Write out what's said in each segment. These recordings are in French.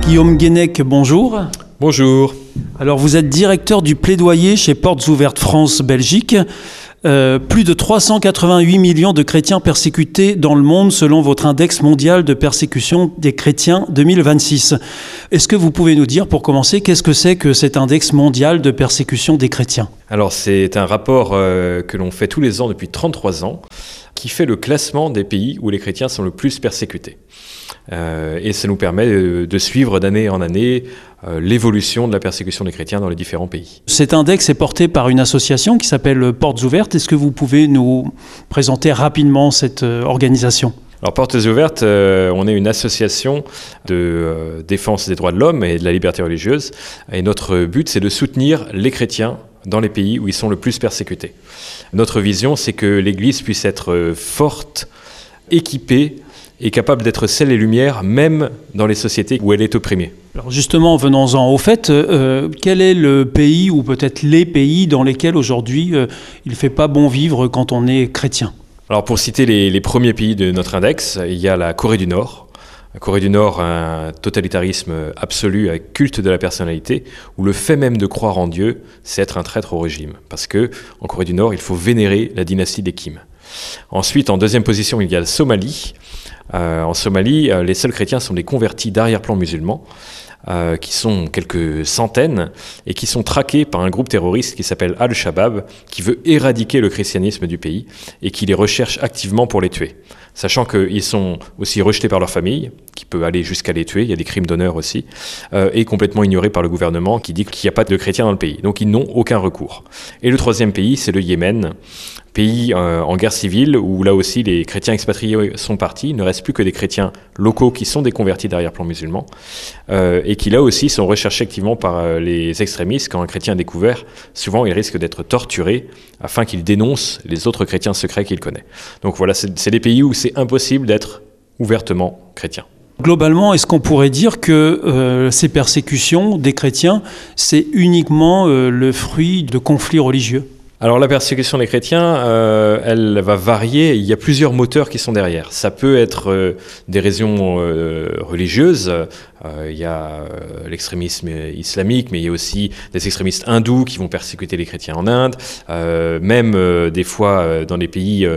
Guillaume Guénec, bonjour. Bonjour. Alors vous êtes directeur du plaidoyer chez Portes Ouvertes France-Belgique. Plus de 388 millions de chrétiens persécutés dans le monde selon votre index mondial de persécution des chrétiens 2026. Est-ce que vous pouvez nous dire, pour commencer, qu'est-ce que c'est que cet index mondial de persécution des chrétiens ? Alors c'est un rapport que l'on fait tous les ans depuis 33 ans qui fait le classement des pays où les chrétiens sont le plus persécutés. Et ça nous permet de suivre d'année en année l'évolution de la persécution des chrétiens dans les différents pays. Cet index est porté par une association qui s'appelle Portes Ouvertes. Est-ce que vous pouvez nous présenter rapidement cette organisation ? Alors Portes Ouvertes, on est une association de défense des droits de l'homme et de la liberté religieuse. Et notre but, c'est de soutenir les chrétiens dans les pays où ils sont le plus persécutés. Notre vision, c'est que l'Église puisse être forte, équipée et capable d'être sel et lumière, même dans les sociétés où elle est opprimée. Alors justement, venons-en au fait, quel est le pays ou peut-être les pays dans lesquels aujourd'hui il ne fait pas bon vivre quand on est chrétien ? Alors pour citer les premiers pays de notre index, il y a la Corée du Nord. La Corée du Nord a un totalitarisme absolu avec culte de la personnalité, où le fait même de croire en Dieu, c'est être un traître au régime. Parce que en Corée du Nord, il faut vénérer la dynastie des Kim. Ensuite, en deuxième position, il y a la Somalie. En Somalie, les seuls chrétiens sont des convertis d'arrière-plan musulmans, qui sont quelques centaines et qui sont traqués par un groupe terroriste qui s'appelle Al-Shabaab, qui veut éradiquer le christianisme du pays et qui les recherche activement pour les tuer. Sachant qu'ils sont aussi rejetés par leur famille, qui peut aller jusqu'à les tuer, il y a des crimes d'honneur aussi, et complètement ignorés par le gouvernement qui dit qu'il n'y a pas de chrétiens dans le pays. Donc ils n'ont aucun recours. Et le troisième pays, c'est le Yémen, pays en guerre civile, où là aussi les chrétiens expatriés sont partis. Il ne reste plus que des chrétiens locaux qui sont des convertis d'arrière-plan musulmans, et qui là aussi sont recherchés activement par les extrémistes. Quand un chrétien est découvert, souvent il risque d'être torturé afin qu'il dénonce les autres chrétiens secrets qu'il connaît. Donc voilà, c'est des pays où c'est impossible d'être ouvertement chrétien. Globalement, est-ce qu'on pourrait dire que ces persécutions des chrétiens, c'est uniquement le fruit de conflits religieux ? Alors la persécution des chrétiens, elle va varier. Il y a plusieurs moteurs qui sont derrière. Ça peut être des raisons religieuses. Il y a l'extrémisme islamique, mais il y a aussi des extrémistes hindous qui vont persécuter les chrétiens en Inde. Même des fois dans des pays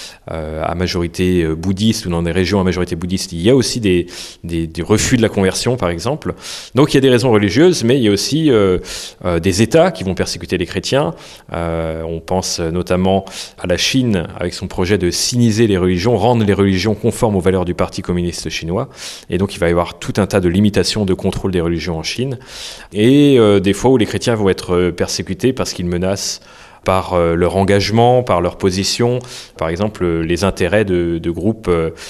à majorité bouddhiste ou dans des régions à majorité bouddhiste, il y a aussi des refus de la conversion, par exemple. Donc il y a des raisons religieuses, mais il y a aussi des États qui vont persécuter les chrétiens. On pense notamment à la Chine avec son projet de siniser les religions, rendre les religions conformes aux valeurs du Parti communiste chinois. Et donc il va y avoir tout un tas de limitations de contrôle des religions en Chine. Et des fois où les chrétiens vont être persécutés parce qu'ils menacent par leur engagement, par leur position, par exemple les intérêts de groupes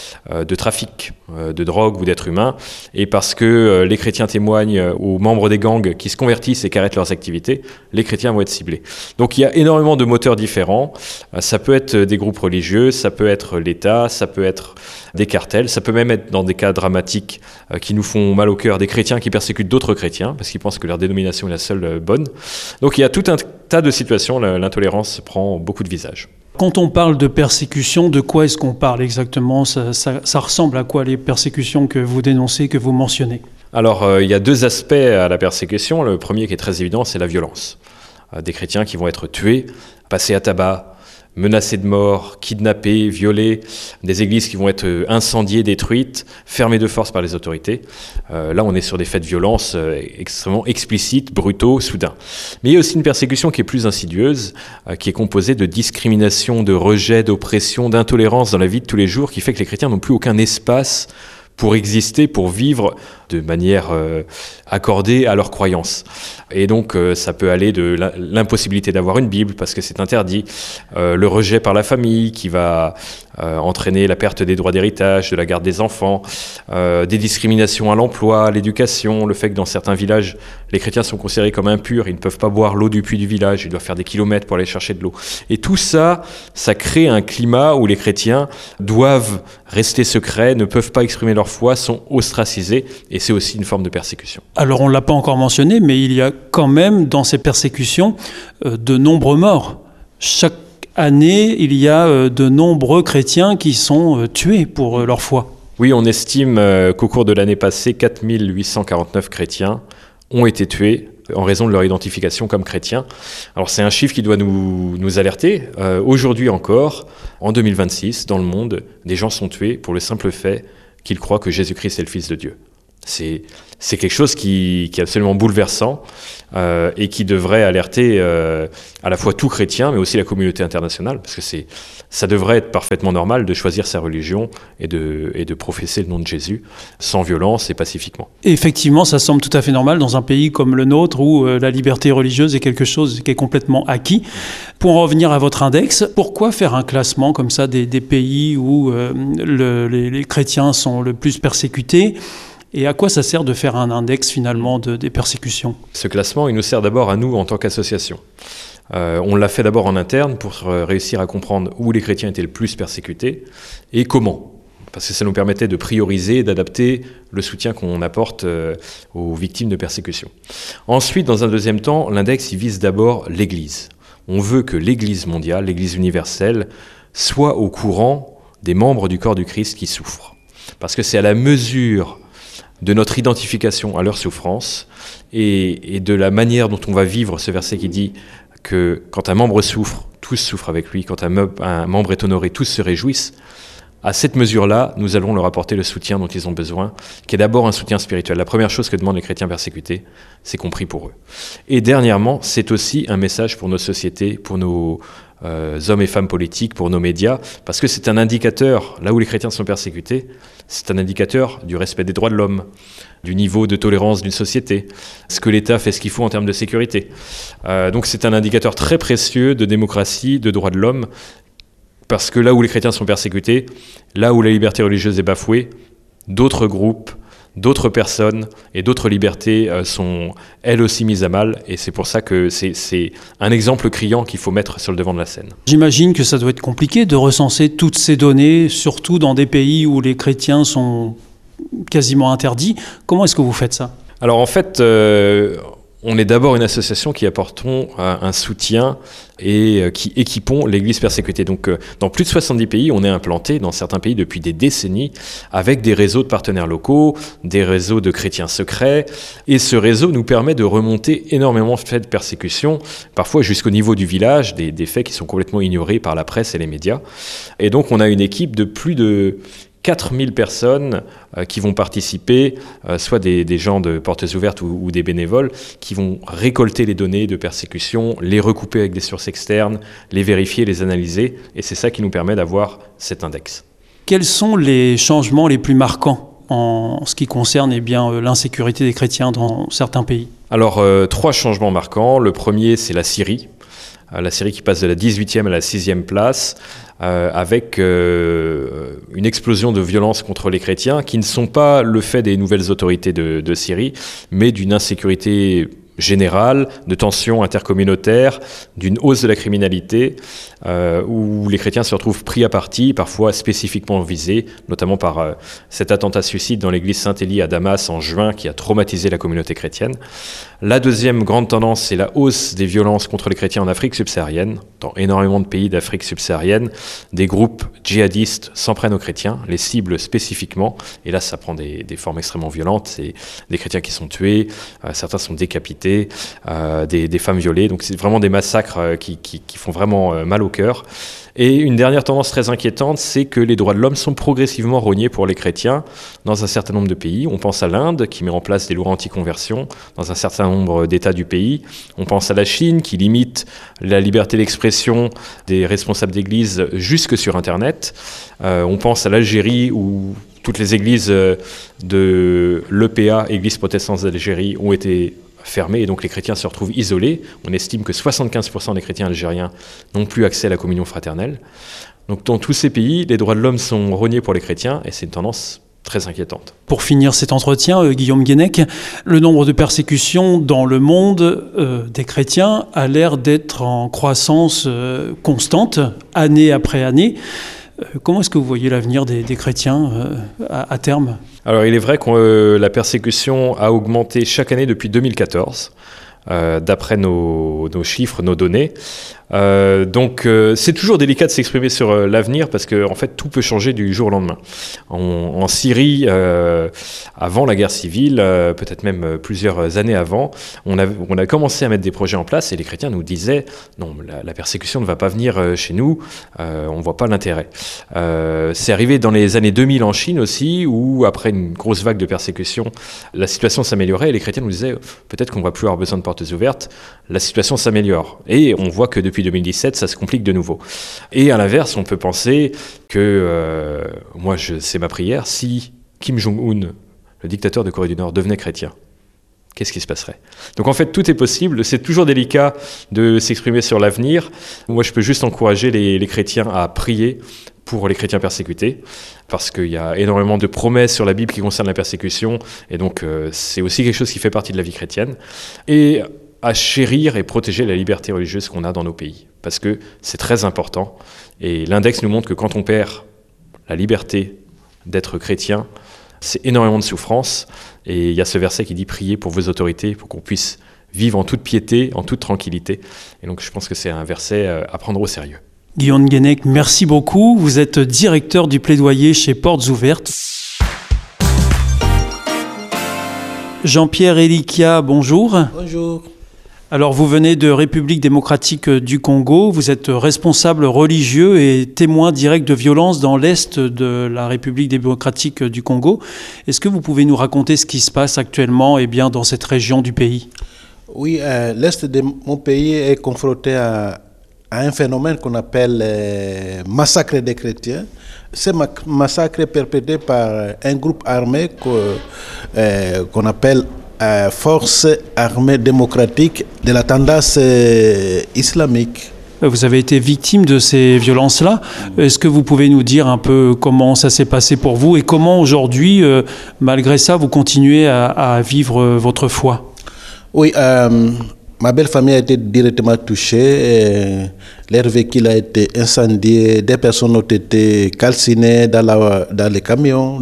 de trafic de drogue ou d'êtres humains, et parce que les chrétiens témoignent aux membres des gangs qui se convertissent et qui arrêtent leurs activités, les chrétiens vont être ciblés. Donc il y a énormément de moteurs différents. Ça peut être des groupes religieux, ça peut être l'État, ça peut être des cartels, ça peut même être dans des cas dramatiques qui nous font mal au cœur, des chrétiens qui persécutent d'autres chrétiens parce qu'ils pensent que leur dénomination est la seule bonne. Donc il y a tout un tas de situations, l'intolérance prend beaucoup de visages. Quand on parle de persécution, de quoi est-ce qu'on parle exactement ? Ça ressemble à quoi les persécutions que vous dénoncez, que vous mentionnez ? Alors il y a deux aspects à la persécution. Le premier qui est très évident, c'est la violence. Des chrétiens qui vont être tués, passés à tabac, menacés de mort, kidnappés, violés, des églises qui vont être incendiées, détruites, fermées de force par les autorités. Là, on est sur des faits de violence extrêmement explicites, brutaux, soudains. Mais il y a aussi une persécution qui est plus insidieuse, qui est composée de discrimination, de rejet, d'oppression, d'intolérance dans la vie de tous les jours, qui fait que les chrétiens n'ont plus aucun espace pour exister, pour vivre de manière accordée à leurs croyances. Et donc ça peut aller de l'impossibilité d'avoir une Bible parce que c'est interdit, le rejet par la famille qui va entraîner la perte des droits d'héritage, de la garde des enfants, des discriminations à l'emploi, à l'éducation, le fait que dans certains villages, les chrétiens sont considérés comme impurs, ils ne peuvent pas boire l'eau du puits du village, ils doivent faire des kilomètres pour aller chercher de l'eau. Et tout ça, ça crée un climat où les chrétiens doivent rester secrets, ne peuvent pas exprimer leur foi, sont ostracisés, et c'est aussi une forme de persécution. Alors on ne l'a pas encore mentionné, mais il y a quand même dans ces persécutions de nombreux morts. Chaque année, il y a de nombreux chrétiens qui sont tués pour leur foi. Oui, on estime qu'au cours de l'année passée, 4849 chrétiens ont été tués en raison de leur identification comme chrétiens. Alors c'est un chiffre qui doit nous alerter. Aujourd'hui encore, en 2026, dans le monde, des gens sont tués pour le simple fait qu'ils croient que Jésus-Christ est le Fils de Dieu. C'est quelque chose qui est absolument bouleversant et qui devrait alerter à la fois tout chrétien, mais aussi la communauté internationale, parce que ça devrait être parfaitement normal de choisir sa religion et de professer le nom de Jésus sans violence et pacifiquement. Et effectivement, ça semble tout à fait normal dans un pays comme le nôtre où la liberté religieuse est quelque chose qui est complètement acquis. Pour en revenir à votre index, pourquoi faire un classement comme ça des pays où les chrétiens sont le plus persécutés ? Et à quoi ça sert de faire un index finalement des persécutions ? Ce classement, il nous sert d'abord à nous en tant qu'association. On l'a fait d'abord en interne pour réussir à comprendre où les chrétiens étaient le plus persécutés et comment. Parce que ça nous permettait de prioriser et d'adapter le soutien qu'on apporte aux victimes de persécution. Ensuite, dans un deuxième temps, l'index il vise d'abord l'Église. On veut que l'Église mondiale, l'Église universelle, soit au courant des membres du corps du Christ qui souffrent. Parce que c'est à la mesure de notre identification à leur souffrance et de la manière dont on va vivre ce verset qui dit que quand un membre souffre, tous souffrent avec lui, quand un membre est honoré, tous se réjouissent. À cette mesure-là, nous allons leur apporter le soutien dont ils ont besoin, qui est d'abord un soutien spirituel. La première chose que demandent les chrétiens persécutés, c'est qu'on prie pour eux. Et dernièrement, c'est aussi un message pour nos sociétés, pour nos hommes et femmes politiques, pour nos médias, parce que c'est un indicateur, là où les chrétiens sont persécutés, c'est un indicateur du respect des droits de l'homme, du niveau de tolérance d'une société, ce que l'État fait ce qu'il faut en termes de sécurité. Donc c'est un indicateur très précieux de démocratie, de droits de l'homme, parce que là où les chrétiens sont persécutés, là où la liberté religieuse est bafouée, d'autres groupes, d'autres personnes et d'autres libertés sont elles aussi mises à mal, et c'est pour ça que c'est un exemple criant qu'il faut mettre sur le devant de la scène. J'imagine que ça doit être compliqué de recenser toutes ces données, surtout dans des pays où les chrétiens sont quasiment interdits. Comment est-ce que vous faites ça ? Alors en fait, on est d'abord une association qui apportons un soutien et qui équipons l'Église persécutée. Donc dans plus de 70 pays, on est implanté dans certains pays depuis des décennies avec des réseaux de partenaires locaux, des réseaux de chrétiens secrets. Et ce réseau nous permet de remonter énormément de faits de persécution, parfois jusqu'au niveau du village, des faits qui sont complètement ignorés par la presse et les médias. Et donc on a une équipe de plus de 4000 personnes qui vont participer, soit des gens de Portes Ouvertes ou des bénévoles, qui vont récolter les données de persécution, les recouper avec des sources externes, les vérifier, les analyser, et c'est ça qui nous permet d'avoir cet index. Quels sont les changements les plus marquants en ce qui concerne l'insécurité des chrétiens dans certains pays ? Alors, 3 changements marquants. Le premier, c'est la Syrie. La Syrie qui passe de la 18e à la 6e place, avec une explosion de violence contre les chrétiens qui ne sont pas le fait des nouvelles autorités de Syrie, mais d'une insécurité générale, de tensions intercommunautaires, d'une hausse de la criminalité, où les chrétiens se retrouvent pris à partie, parfois spécifiquement visés, notamment par cet attentat suicide dans l'église Saint-Élie à Damas en juin qui a traumatisé la communauté chrétienne. La deuxième grande tendance, c'est la hausse des violences contre les chrétiens en Afrique subsaharienne. Dans énormément de pays d'Afrique subsaharienne, des groupes djihadistes s'en prennent aux chrétiens, les ciblent spécifiquement, et là ça prend des formes extrêmement violentes. C'est des chrétiens qui sont tués, certains sont décapités, des femmes violées, donc c'est vraiment des massacres qui font vraiment mal au cœur. Et une dernière tendance très inquiétante, c'est que les droits de l'homme sont progressivement rognés pour les chrétiens dans un certain nombre de pays. On pense à l'Inde, qui met en place des lois anti-conversion dans un certain nombre d'États du pays. On pense à la Chine, qui limite la liberté d'expression des responsables d'église jusque sur Internet. On pense à l'Algérie, où toutes les églises de l'EPA, Église protestante d'Algérie, ont été fermées et donc les chrétiens se retrouvent isolés. On estime que 75% des chrétiens algériens n'ont plus accès à la communion fraternelle. Donc dans tous ces pays, les droits de l'homme sont rognés pour les chrétiens et c'est une tendance très inquiétante. Pour finir cet entretien, Guillaume Guénec, le nombre de persécutions dans le monde des chrétiens a l'air d'être en croissance constante, année après année. Comment est-ce que vous voyez l'avenir des chrétiens à terme ? Alors il est vrai que la persécution a augmenté chaque année depuis 2014. d'après nos chiffres, nos données. Donc c'est toujours délicat de s'exprimer sur l'avenir parce que en fait tout peut changer du jour au lendemain. En Syrie, avant la guerre civile, peut-être même plusieurs années avant, on a commencé à mettre des projets en place et les chrétiens nous disaient non, la persécution ne va pas venir chez nous, on voit pas l'intérêt. C'est arrivé dans les années 2000 en Chine aussi, où après une grosse vague de persécution, la situation s'améliorait et les chrétiens nous disaient peut-être qu'on va plus avoir besoin de portes ouvertes, la situation s'améliore. Et on voit que depuis 2017, ça se complique de nouveau. Et à l'inverse, on peut penser que, c'est ma prière, si Kim Jong-un, le dictateur de Corée du Nord, devenait chrétien, qu'est-ce qui se passerait? Donc en fait, tout est possible. C'est toujours délicat de s'exprimer sur l'avenir. Moi, je peux juste encourager les chrétiens à prier pour les chrétiens persécutés, parce qu'il y a énormément de promesses sur la Bible qui concernent la persécution, et donc c'est aussi quelque chose qui fait partie de la vie chrétienne. Et à chérir et protéger la liberté religieuse qu'on a dans nos pays, parce que c'est très important. Et l'index nous montre que quand on perd la liberté d'être chrétien, c'est énormément de souffrance. Et il y a ce verset qui dit « Priez pour vos autorités, pour qu'on puisse vivre en toute piété, en toute tranquillité ». Et donc je pense que c'est un verset à prendre au sérieux. Guillaume Guenec, merci beaucoup. Vous êtes directeur du plaidoyer chez Portes Ouvertes. Jean-Pierre Elikia, bonjour. Bonjour. Alors, vous venez de République démocratique du Congo, vous êtes responsable religieux et témoin direct de violences dans l'est de la République démocratique du Congo. Est-ce que vous pouvez nous raconter ce qui se passe actuellement et dans cette région du pays? Oui, l'est de mon pays est confronté à un phénomène qu'on appelle massacre des chrétiens. Ce massacre est perpétré par un groupe armé qu'on appelle Force armée démocratique de la tendance islamique. Vous avez été victime de ces violences-là. Est-ce que vous pouvez nous dire un peu comment ça s'est passé pour vous et comment aujourd'hui, malgré ça, vous continuez à vivre votre foi? Oui, ma belle famille a été directement touchée. Leur véhicule a été incendié. Des personnes ont été calcinées dans les camions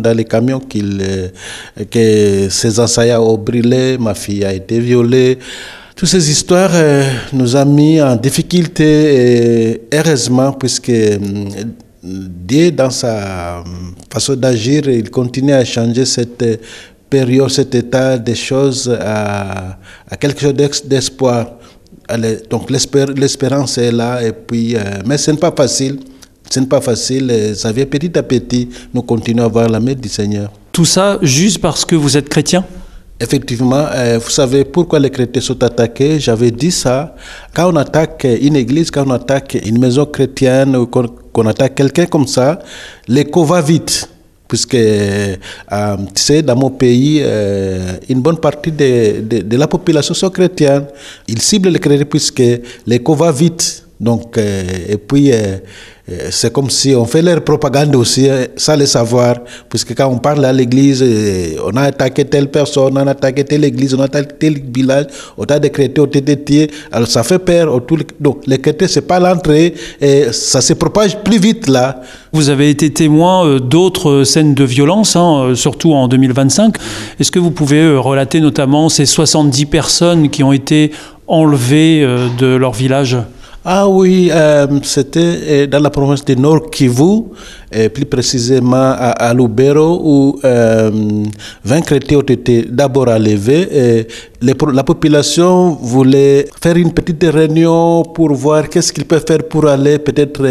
que ces assaillants ont brûlés. Ma fille a été violée. Toutes ces histoires nous ont mis en difficulté, et heureusement, puisque Dieu, dans sa façon d'agir, il continue à changer cette période, cet état des choses à quelque chose d'espoir. Donc l'espérance est là, et puis, mais ce n'est pas facile. Ce n'est pas facile. Ça vient petit à petit. Nous continuons à voir la main du Seigneur. Tout ça juste parce que vous êtes chrétien? Effectivement, vous savez pourquoi les chrétiens sont attaqués? J'avais dit ça. Quand on attaque une église, quand on attaque une maison chrétienne, ou qu'on attaque quelqu'un comme ça, l'écho va vite. Puisque, tu sais, dans mon pays, une bonne partie de la population sont chrétiennes. Ils ciblent les chrétiens puisque l'écho va vite. Donc, et puis, c'est comme si on fait leur propagande aussi, sans le savoir. Puisque quand on parle à l'église, on a attaqué telle personne, on a attaqué telle église, on a attaqué tel village, autant de chrétiens ont été tués. Alors, ça fait peur. Donc, les chrétiens, c'est pas l'entrée, et ça se propage plus vite là. Vous avez été témoin d'autres scènes de violence, surtout en 2025. Est-ce que vous pouvez relater notamment ces 70 personnes qui ont été enlevées de leur village? Ah oui, c'était dans la province du Nord Kivu, plus précisément à Lubero, où 20 chrétiens ont été d'abord enlevés. Et la population voulait faire une petite réunion pour voir qu'est-ce qu'ils peuvent faire pour aller peut-être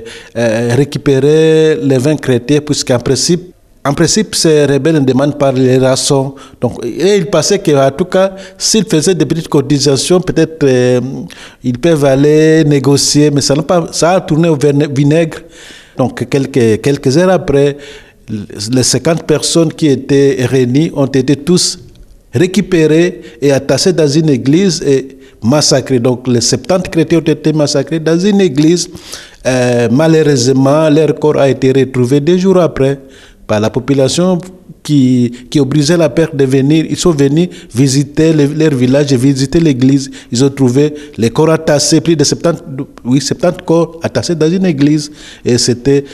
récupérer les 20 chrétiens, puisqu'en principe, ces rebelles ne demandent pas les rançons. Donc, et il pensait qu'en tout cas, s'ils faisaient des petites cotisations, peut-être ils peuvent aller négocier, mais ça a tourné au vinaigre. Donc, quelques heures après, les 50 personnes qui étaient réunies ont été tous récupérés et attachés dans une église et massacrés. Donc, les 70 chrétiens ont été massacrés dans une église. Malheureusement, leur corps a été retrouvé 2 jours après par la population qui ont brisé la peur de venir. Ils sont venus visiter leur village et visiter l'église. Ils ont trouvé les corps attachés, plus de 70 corps attachés dans une église. Et c'était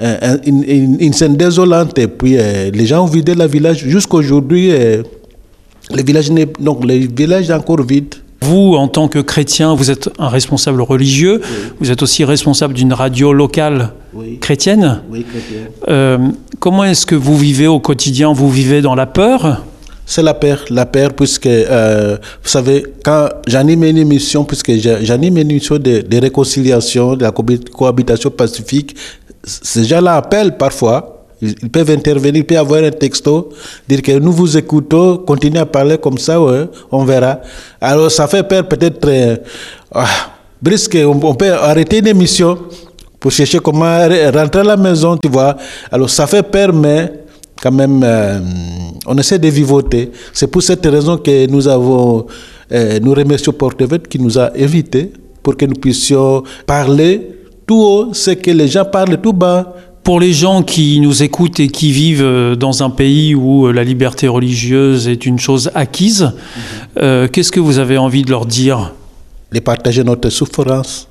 une scène désolante. Et puis les gens ont vidé le village. Jusqu'à aujourd'hui, le village est encore vide. vous, en tant que chrétien, vous êtes un responsable religieux, vous êtes aussi responsable d'une radio locale chrétienne. Oui, chrétienne. Comment est-ce que vous vivez au quotidien? Vous vivez dans la peur? C'est la peur, puisque, vous savez, quand j'anime une émission, puisque j'anime une émission de réconciliation, de la cohabitation pacifique, ces gens-là appellent parfois. Ils peuvent intervenir, il peut y avoir un texto, dire que nous vous écoutons, continuez à parler comme ça, ouais, on verra. Alors ça fait peur peut-être, brisque, on peut arrêter une émission pour chercher comment rentrer à la maison, tu vois. Alors ça fait peur, mais quand même, on essaie de vivoter. C'est pour cette raison que nous remercions Porte Ouverte qui nous a invités pour que nous puissions parler tout haut, ce que les gens parlent tout bas. Pour les gens qui nous écoutent et qui vivent dans un pays où la liberté religieuse est une chose acquise, qu'est-ce que vous avez envie de leur dire? De partager notre souffrance,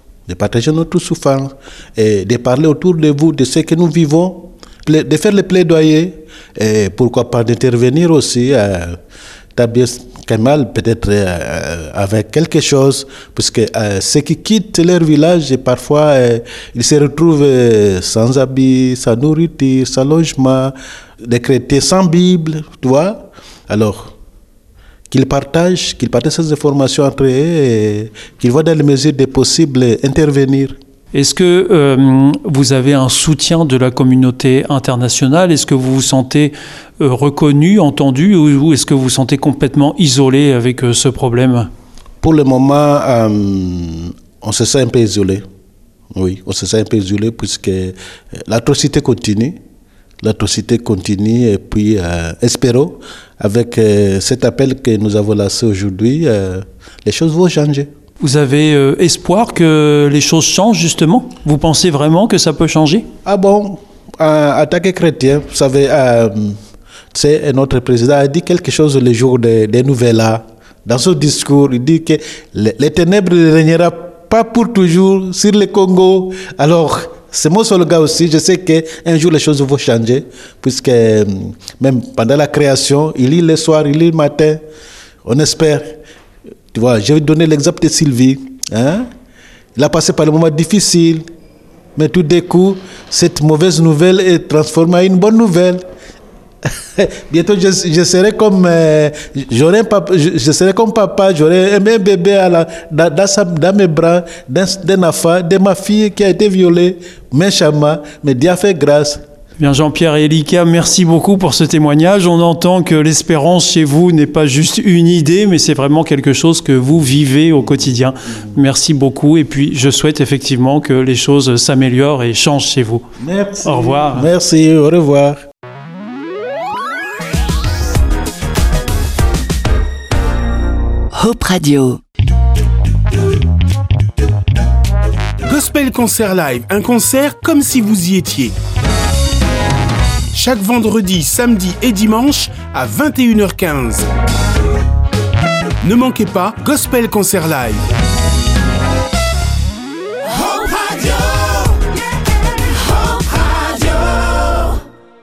et de parler autour de vous de ce que nous vivons, de faire le plaidoyer, et pourquoi pas d'intervenir aussi, Kamal, peut-être avec quelque chose, parce que ceux qui quittent leur village, parfois, ils se retrouvent sans habits, sans nourriture, sans logement, des chrétiens sans Bible, tu vois. Alors, qu'ils partagent ces informations entre eux et qu'ils voient dans les mesures des possibles intervenir. Est-ce que vous avez un soutien de la communauté internationale? Est-ce que vous vous sentez reconnu, entendu, ou est-ce que vous vous sentez complètement isolé avec ce problème? Pour le moment, on se sent un peu isolé. Oui, on se sent un peu isolé puisque l'atrocité continue. Et puis, espérons, avec cet appel que nous avons lancé aujourd'hui, les choses vont changer. Vous avez espoir que les choses changent, justement? Vous pensez vraiment que ça peut changer? Ah bon, en tant que chrétien, vous savez, notre président a dit quelque chose le jour des nouvelles. Dans son discours, il dit que les ténèbres ne régneront pas pour toujours sur le Congo. Alors, c'est mon slogan aussi. Je sais qu'un jour, les choses vont changer, puisque même pendant la création, il lit le soir, il lit le matin. On espère. Tu vois, je vais donner l'exemple de Sylvie. Il a passé par des moments difficiles, mais tout d'un coup, cette mauvaise nouvelle est transformée en une bonne nouvelle. Bientôt, je serai comme je serai comme papa, j'aurai un bébé dans mes bras, d'un enfant, de ma fille qui a été violée méchamment, mais Dieu a fait grâce. Bien, Jean-Pierre et Elika, merci beaucoup pour ce témoignage. On entend que l'espérance chez vous n'est pas juste une idée, mais c'est vraiment quelque chose que vous vivez au quotidien. Merci beaucoup. Et puis, je souhaite effectivement que les choses s'améliorent et changent chez vous. Merci. Au revoir. Merci, au revoir. Hope Radio. Gospel Concert Live, un concert comme si vous y étiez. Chaque vendredi, samedi et dimanche à 21h15. Ne manquez pas Gospel Concert Live. Hope Radio. Hope Radio.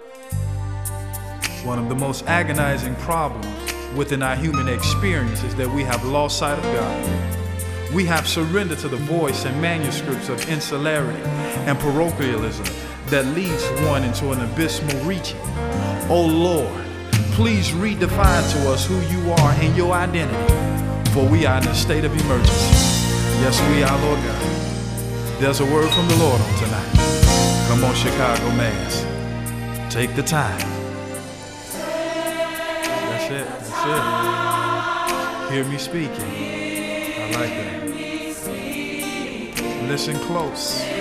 One of the most agonizing problems within our human experience is that we have lost sight of God. We have surrendered to the voice and manuscripts of insularity and parochialism that leads one into an abysmal reaching. Oh Lord, please redefine to us who you are and your identity, for we are in a state of emergency. Yes, we are, Lord God. There's a word from the Lord on tonight. Come on, Chicago Mass. Take the time. That's it. Hear me speaking. I like that. Listen close.